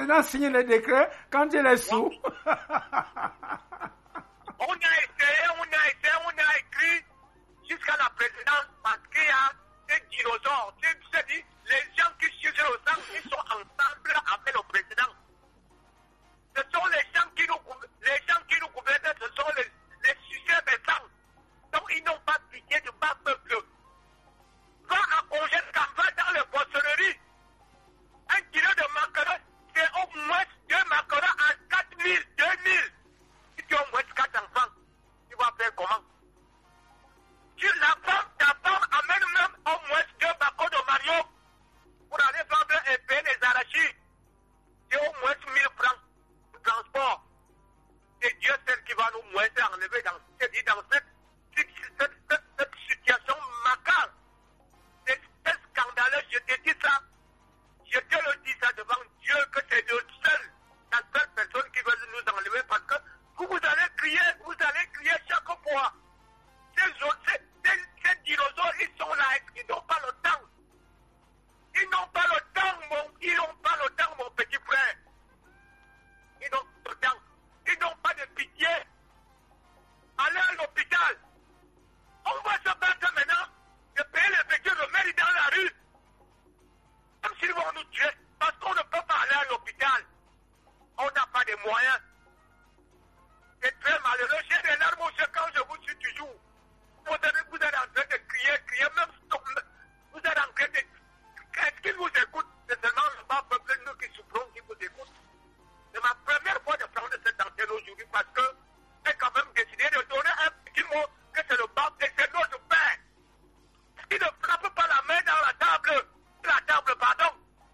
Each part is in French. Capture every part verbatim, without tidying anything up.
président signe le décret quand il est sous. On a essayé, on a essayé, on a écrit jusqu'à la présidence parce qu'il y a des dinosaures. Tu sais, les gens qui cherchent au sang, ils sont ensemble avec le président. Ce sont les gens qui nous, les gens qui nous gouvernent, ce sont les, les sujets des sangs. Donc ils n'ont pas pitié du bas peuple. Va à congé de campagne dans les poissonneries. Un kilo de macarons, c'est au moins deux macarons à quatre mille, deux mille. Si tu as au moins quatre enfants, tu vas faire comment? Tu la femme, ta femme amène même au moins deux bacons de Mario pour aller vendre et payer les arachides. C'est au moins mille francs de transport. C'est Dieu seul qui va nous moins enlever dans, dans cette, cette, cette, cette, cette situation macabre. C'est scandaleux, je te dis ça. Je te le dis ça devant Dieu que c'est le seul, la seule personne qui veut nous enlever parce que vous allez crier, vous allez crier chaque fois. Ces, ces, ces, ces dinosaures, ils sont là, ils n'ont pas le temps. Ils n'ont pas le temps, mon, ils n'ont pas le temps, mon petit frère. Ils n'ont pas le temps. Ils n'ont pas de pitié. Allez à l'hôpital. On va se battre maintenant de payer les petits remèdes dans la rue. Comme s'ils vont nous tuer. Parce qu'on ne peut pas aller à l'hôpital. On n'a pas de moyens. C'est très malheureux. J'ai des larmes aux yeux quand je vous suis toujours. Vous êtes, vous êtes en train de crier, crier, même vous êtes en train de... Est-ce qu'ils vous écoutent? C'est seulement le bas peuple, nous qui souffrons, qui vous écoutent. C'est ma première fois de prendre cette antenne aujourd'hui parce que j'ai quand même décidé de donner un petit mot que c'est le bas et c'est notre père. Il ne frappe pas la main dans la table, la table, pardon.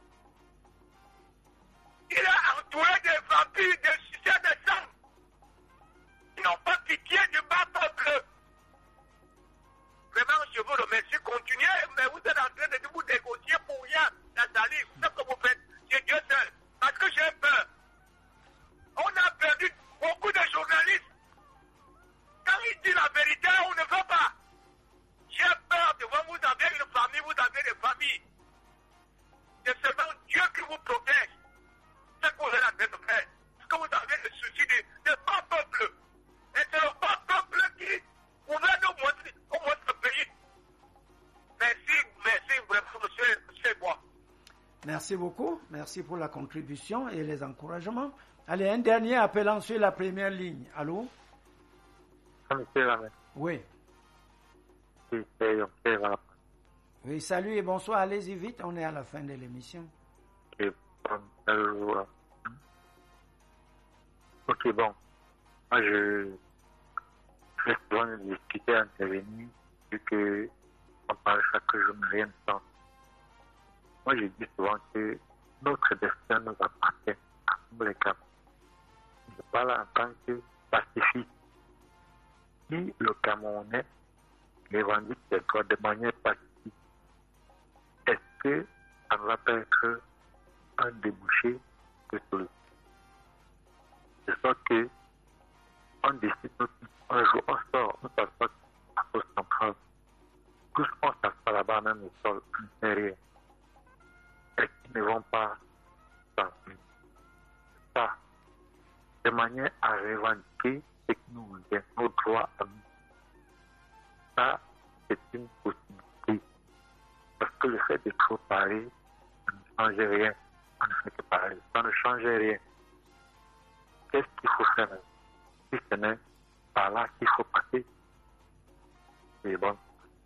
Il est entouré de vampires, de suceurs de sang. Ils n'ont pas pitié du bas peuple. Vraiment, je vous remercie. Continuez, mais vous êtes en train de vous négocier pour rien, Nathalie. Ce que vous faites, c'est Dieu seul. Parce que j'ai peur. On a perdu beaucoup de journalistes. Quand ils disent la vérité, on ne veut pas. J'ai peur devant vous avez une famille, vous avez des familles. C'est seulement Dieu qui vous protège. C'est ce que vous êtes en train de faire. Parce que vous avez le souci du bas peuple. Et c'est le bas peuple qui gouverne au moins, au moins ce pays. Merci, merci vraiment, monsieur, monsieur Bois. Merci beaucoup. Merci pour la contribution et les encouragements. Allez, un dernier appelant sur la première ligne. Allô? Monsieur Lamé. Oui. Oui, c'est Monsieur Lamé. Oui, salut et bonsoir. Allez-y vite, on est à la fin de l'émission. Ok, bon, euh, ok, bon. Moi, je je vais souvent discuter, intervenir, vu que on parle chaque jour, mais rien de temps. Moi, je dis souvent que notre destin nous appartient à tous les cas. Je parle en tant que pacifiste. Si le Camerounais revendique ses droits de manière pacifique, est-ce que ça ne va pas être un débouché de solution? De sorte que on décide un jour, on sort, on s'assoit à cause centrale. Tous on s'assoit là-bas, même au sol, on ne fait rien. Et qu'ils ne vont pas s'enfuir. Ça, de manière à revendiquer ce qui nous revient, nos droits à nous. Ça, c'est une possibilité. Parce que le fait de trop parler, ça ne change rien. On ne fait que parler. Ça ne change rien. Qu'est-ce qu'il faut faire? Si ce n'est par là qu'il faut passer, c'est bon.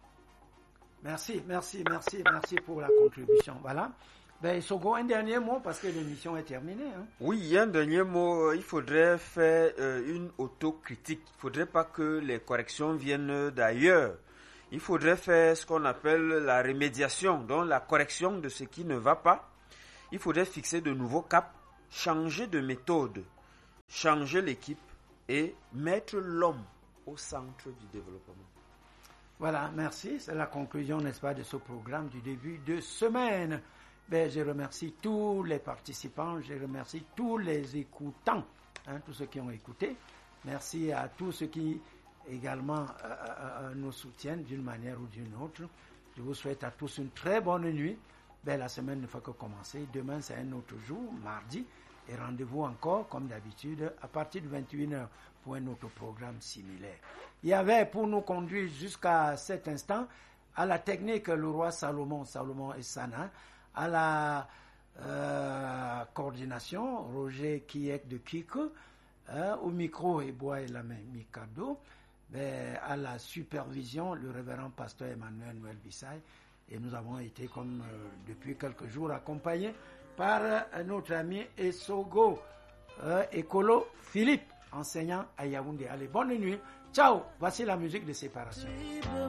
Merci, merci, merci, merci pour la contribution. Voilà. Ben, Sogo, un dernier mot parce que l'émission est terminée. Hein. Oui, un dernier mot. Il faudrait faire euh, une autocritique. Il ne faudrait pas que les corrections viennent d'ailleurs. Il faudrait faire ce qu'on appelle la remédiation, donc la correction de ce qui ne va pas. Il faudrait fixer de nouveaux caps, changer de méthode, changer l'équipe et mettre l'homme au centre du développement. Voilà, merci. C'est la conclusion, n'est-ce pas, de ce programme du début de semaine. Ben, je remercie tous les participants, je remercie tous les écoutants, hein, tous ceux qui ont écouté. Merci à tous ceux qui également euh, euh, nous soutiennent d'une manière ou d'une autre. Je vous souhaite à tous une très bonne nuit. Ben, la semaine ne fait que commencer. Demain, c'est un autre jour, mardi. Et rendez-vous encore, comme d'habitude, à partir de vingt et une heures pour un autre programme similaire. Il y avait pour nous conduire jusqu'à cet instant, à la technique, le roi Salomon, Salomon et Sana, à la euh, coordination, Roger Kiek de Kiko, hein, au micro, et bois et la main, Mikado, mais à la supervision, le révérend pasteur Emmanuel Noël Bissaï. Et nous avons été, comme euh, depuis quelques jours, accompagnés par euh, notre ami Essogo euh, Écolo Philippe, enseignant à Yaoundé. Allez, bonne nuit. Ciao. Voici la musique de séparation.